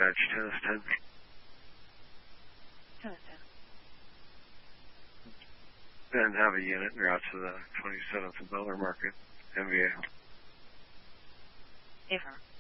badge 1010. 1010. And have a unit route to the 27th of Miller Market, MVA. Affirm.